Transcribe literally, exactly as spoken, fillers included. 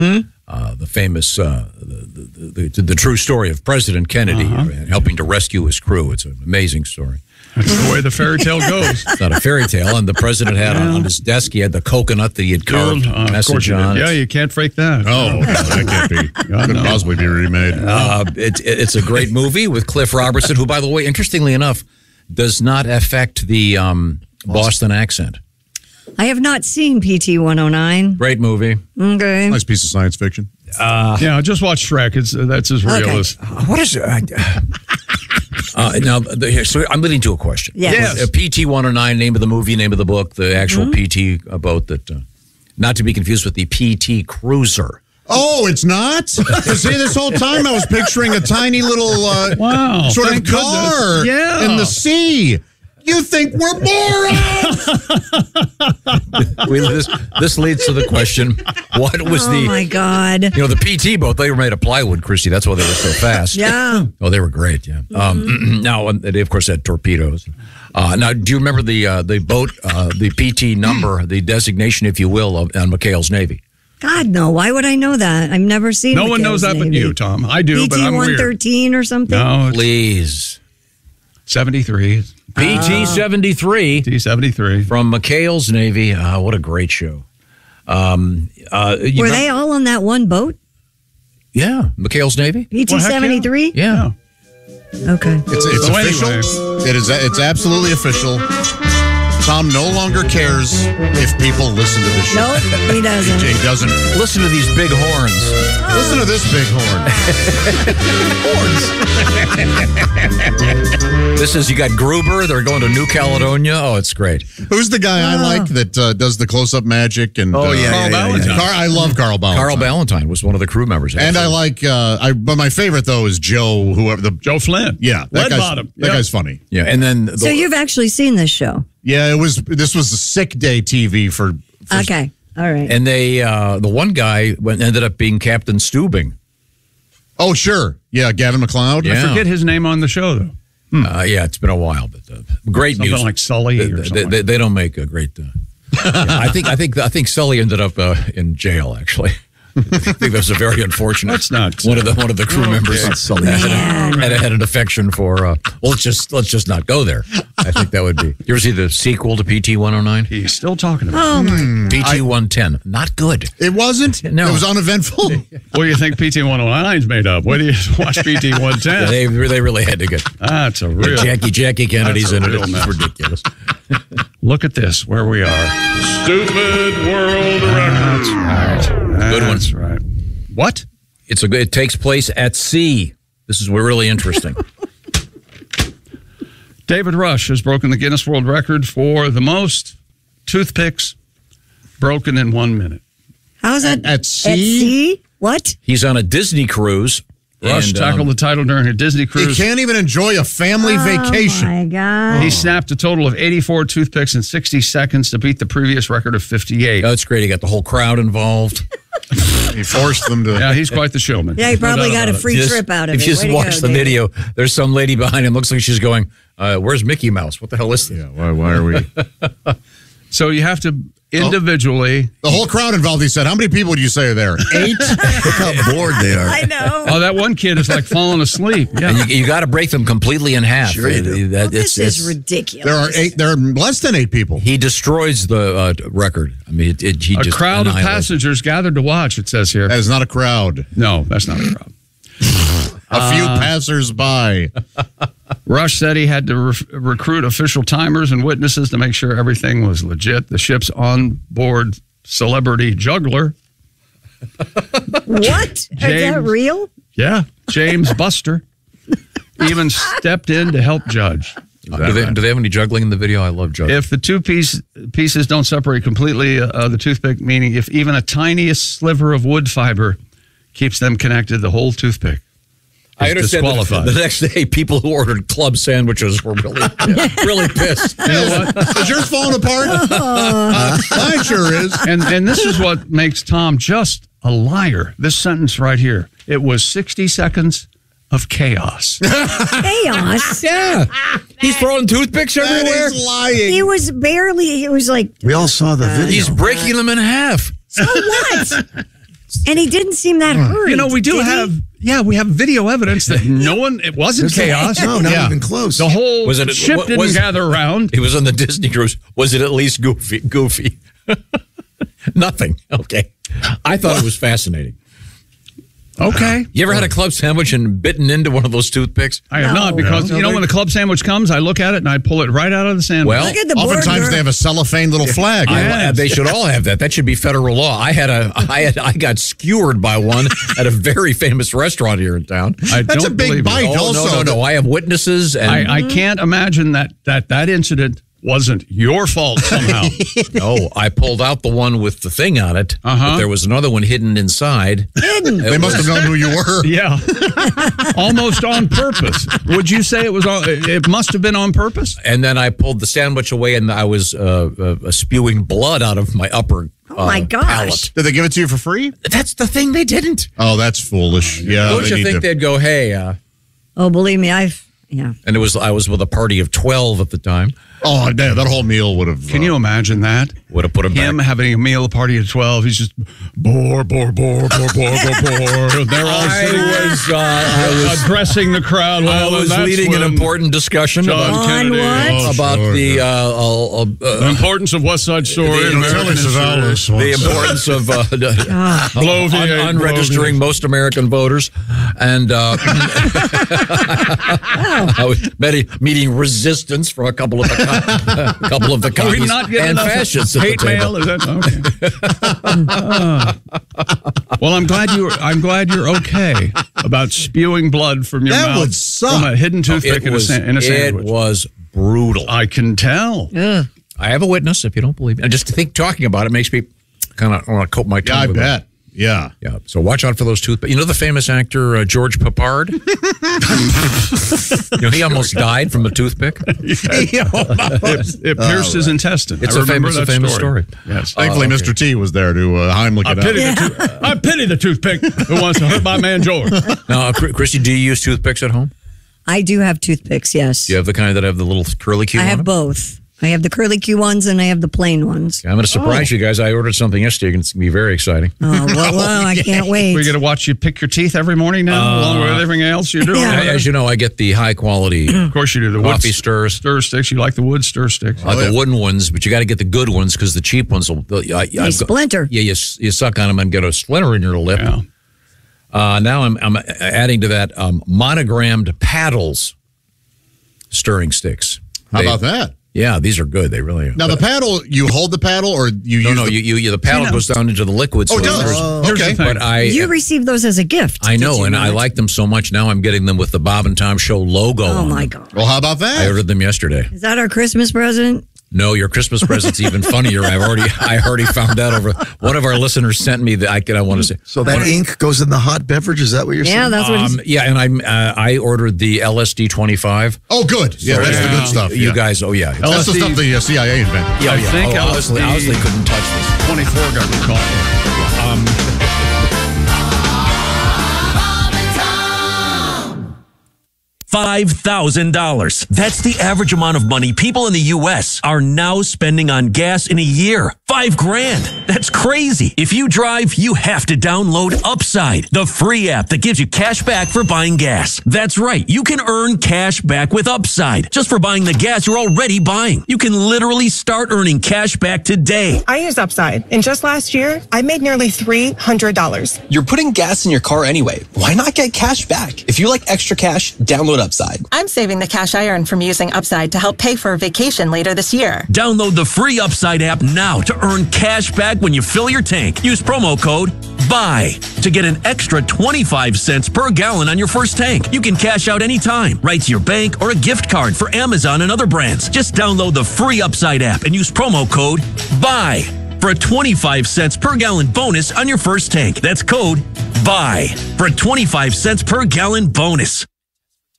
Hmm? Uh, the famous, uh, the, the, the, the true story of President Kennedy uh-huh. helping to rescue his crew. It's an amazing story. That's the way the fairy tale goes. It's not a fairy tale. And the president had on, on his desk, he had the coconut that he had carved uh, message on. Yeah, you can't fake that. Oh, no, that can't be. Couldn't no. possibly be remade. Uh, it, it's a great movie with Cliff Robertson, who, by the way, interestingly enough, does not affect the um, Boston accent. I have not seen P T one oh nine. Great movie. Okay. Nice piece of science fiction. Uh, yeah, just watch Shrek. It's uh, that's as real okay. as. Uh, what is it? Uh, now, the, so I'm leading to a question. Yes. yes. Uh, P T one oh nine, name of the movie, name of the book, the actual mm-hmm. P T uh, boat that, uh, not to be confused with the P T Cruiser. Oh, it's not? See, this whole time I was picturing a tiny little uh, wow, sort of car yeah. in the sea. You think we're morons? this, this leads to the question, what was oh the... Oh, my God. You know, the P T boat, they were made of plywood, Christy. That's why they were so fast. Yeah. Oh, they were great, yeah. Mm-hmm. Um, now, they, of course, had torpedoes. Uh, now, do you remember the uh, the boat, uh, the P T number, the designation, if you will, of, on McHale's Navy? God, no. Why would I know that? I've never seen No McHale's one knows that Navy. but you, Tom. I do, but I'm weird. P T one thirteen or something? No. Please. seventy-three. P T seventy-three. P T seventy-three. From McHale's Navy. Uh, what a great show. Um, uh, Were know, they all on that one boat? Yeah. McHale's Navy? P T seventy-three? Yeah. yeah. Okay. It's, it's so official. Anyway. It is. It's absolutely official. Tom no longer cares if people listen to the show. Nope, he doesn't. He doesn't. Listen to these big horns. Oh. Listen to this big horn. Horns. This is, you got Gruber. They're going to New Caledonia. Oh, it's great. Who's the guy oh. I like that uh, does the close-up magic? And Oh, uh, yeah. Carl yeah, Ballantyne. yeah, yeah. Car- I love Carl Ballantyne. Carl Ballantyne was one of the crew members. And I like, uh, I but my favorite, though, is Joe, whoever the. Joe Flynn. Yeah. That Lead guy's, bottom. That yep. guy's funny. Yeah, and then. The, So you've actually seen this show? Yeah, it was. This was a sick day T V for. for Okay. All right. And they, uh, the one guy went, ended up being Captain Steubing. Oh, sure. Yeah, Gavin McLeod. Yeah. I forget his name on the show, though. Hmm. Uh, yeah, it's been a while, but uh, great something music. like Sully They, or they, something. they, they don't make a great. Uh, yeah, I think. I think. I think Sully ended up uh, in jail. Actually, I think that was a very unfortunate. That's not one of the one of the crew okay. members. Sully had, had, had, had an affection for. Uh, well, let's just let's just not go there. I think that would be. You ever see the sequel to P T one oh nine? He's still talking about oh, my P T one ten. Not good. It wasn't? No. It was uneventful? What do you think P T one oh nine's made of? What do you watch P T one ten? Yeah, they they really had to get. That's a real. Jackie Jackie Kennedy's in it. It's mess. ridiculous. Look at this, where we are. Stupid world record. That's right. Good one. That's right. What? It's a good. It takes place at sea. This is really interesting. David Rush has broken the Guinness World Record for the most toothpicks broken in one minute. How is that? At, at sea? At sea? What? He's on a Disney cruise. Rush and, tackled um, the title during a Disney He cruise. can't even enjoy a family Oh, vacation. my God. He snapped a total of eighty-four toothpicks in sixty seconds to beat the previous record of fifty-eight. Oh, that's great. He got the whole crowd involved. He forced them to. Yeah, he's quite the showman. Yeah, he probably No doubt got a about it. free Just- trip out of if it. you just Way to watch go, the David. video, there's some lady behind him. Looks like she's going, uh, where's Mickey Mouse? What the hell is this? Yeah, why, why are we? So you have to individually. The whole crowd involved, he said, how many people do you say are there? Eight? Look how bored they are. I know. Oh, that one kid is like falling asleep. Yeah. And you, you got to break them completely in half. Sure you do. That- Well, it's- this is it's- ridiculous. There are eight. There are less than eight people. He destroys the uh, record. I mean, it, it, he A just crowd of annihilates. passengers gathered to watch, it says here. That is not a crowd. No, that's not a crowd. A few Uh, passers-by. Rush said he had to re- recruit official timers and witnesses to make sure everything was legit. The ship's on-board celebrity juggler. What? Is that James- real? Yeah, James Buster even stepped in to help judge. Uh, do, they, do they have any juggling in the video? I love juggling. If the two piece, pieces don't separate completely, uh, the toothpick, meaning if even a tiniest sliver of wood fiber keeps them connected, the whole toothpick is I understand disqualified. the, the next day, people who ordered club sandwiches were really, really pissed. You know what? Is yours falling apart? Uh, mine sure is. And and this is what makes Tom just a liar. This sentence right here. It was sixty seconds of chaos. Chaos. Yeah. He's throwing toothpicks That everywhere. is lying. He was barely, it was like, We all saw the video. He's breaking them in half. so what? And he didn't seem that hurried. You know, we do did he? have, yeah, we have video evidence that no one, it wasn't chaos. No, not Yeah. even close. The whole Was it- ship wa- didn't was- gather around. He was on the Disney cruise. Was it at least goofy? Goofy. Nothing. Okay. I thought it was fascinating. Okay. You ever had a club sandwich and bitten into one of those toothpicks? I have No. not because, No, you know, they- when the club sandwich comes, I look at it and I pull it right out of the sandwich. Well, Look at the Oftentimes burger. they have a cellophane little flag. I, Yes. they should all have that. That should be federal law. I had a, I had, I got skewered by one at a very famous restaurant here in town. I That's don't a big believe it. bite. Oh also, no, no, no! I have witnesses, and I, I can't imagine that, that that incident wasn't your fault somehow. no, I pulled out the one with the thing on it. Uh-huh. But there was another one hidden inside. Hidden. they must have known who you were. Yeah. Almost on purpose. Would you say it was on, it must have been on purpose? And then I pulled the sandwich away, and I was uh, uh, spewing blood out of my upper. Oh, my uh, gosh. palate. Did they give it to you for free? That's the thing. They didn't. Oh, that's foolish. Yeah. Don't they you need think to- they'd go, "Hey"? Uh, Oh, believe me, I've, yeah. and it was I was with a party of twelve at the time. Oh, damn, that whole meal would have. Can you imagine that? Would have put him Him back. having a meal party at twelve. He's just bore, bore, bore, bore, bore, bore, bore. They're all I sitting there was, uh, I was, addressing the crowd. I Well, was that's leading an when important discussion John about, Kennedy. what? Oh, about sure, the yeah. uh, uh, uh, The importance of West Side Story. The- and the American Telly history. Savalas the importance of uh, Bloviate, un- unregistering Bloviate. most American voters, and uh, I was meeting, meeting resistance for a couple of the co- a couple of the Are we commies not getting and enough fascists at hate the table. mail? Is that okay? Uh, well, I'm glad you. I'm glad you're okay about spewing blood from your That mouth would suck. from a hidden toothpick It in, was, a, sa- in a it sandwich. was brutal. I can tell. Ugh. I have a witness. If you don't believe me, and just to think talking about it makes me kind of want to coat my tongue. Yeah, I with it. bet. Yeah. Yeah. So watch out for those toothpicks. You know the famous actor uh, George Papard? you know, he almost died from a toothpick. It, it pierced his intestine. It's I a remember famous- that a famous story. story. Yes. Thankfully, okay. Mister T was there to uh, Heimlich I it pity, out. the tooth- I pity the toothpick who wants to hurt my man George. Now, uh, Chris- Christy, do you use toothpicks at home? I do have toothpicks, yes. Do you have the kind that have the little curly Q I on have them? both. I have the curly Q ones and I have the plain ones. I'm going to surprise you guys. I ordered something yesterday. It's going to be very exciting. Oh, well, well I can't wait. We're going to watch you pick your teeth every morning now, along with everything else you're doing. Yeah. over there? As you know, I get the high quality Of course you do. The wood coffee stirs. stir sticks. You like the wood stir sticks. I like the wooden ones, but you got to get the good ones because the cheap ones will I, I, They I've got- splinter. Yeah, you, you suck on them and get a splinter in your lip. Yeah. Uh, now I'm, I'm adding to that um, monogrammed paddles stirring sticks. How They- about that? Yeah, these are good. They really are. Now, the paddle, you hold the paddle or you no, use no, the... you, you, you the paddle You know- goes down into the liquid. Oh, it there's- does? Here's Okay. the thing. But I, You received those as a gift. I did know, you and I not? like them so much. Now I'm getting them with the Bob and Tom Show logo. Oh, on my them. God. Well, how about I that? ordered them yesterday. Is that our Christmas present? No, your Christmas present's even funnier. I've already, I already found out over. One of our listeners sent me that I could. I want to say. So that ink goes in the hot beverage. Is that what you're Yeah, saying? that's what Um, yeah, and I uh, I ordered the L S D twenty-five. Oh, good. Yeah, So, that's the yeah. good stuff. You yeah. guys, oh yeah, That's the L S D stuff the uh, C I A invented. yeah, I yeah. think oh, L S D Owsley, Owsley couldn't touch this. twenty-four got recalled. five thousand dollars. That's the average amount of money people in the U S are now spending on gas in a year. Five grand. That's crazy. If you drive, you have to download Upside, the free app that gives you cash back for buying gas. That's right. You can earn cash back with Upside just for buying the gas you're already buying. You can literally start earning cash back today. I use Upside, and just last year, I made nearly three hundred dollars. You're putting gas in your car anyway. Why not get cash back? If you like extra cash, download Upside. I'm saving the cash I earn from using Upside to help pay for a vacation later this year. Download the free Upside app now to earn cash back when you fill your tank. Use promo code BUY to get an extra twenty-five cents per gallon on your first tank. You can cash out anytime, right to your bank or a gift card for Amazon and other brands. Just download the free Upside app and use promo code BUY for a twenty-five cents per gallon bonus on your first tank. That's code BUY for a twenty-five cents per gallon bonus.